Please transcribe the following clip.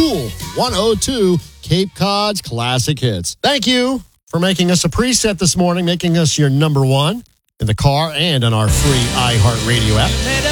Cool 102, Cape Cod's classic hits. Thank you for making us a preset this morning, making us your number one in the car and on our free iHeartRadio app.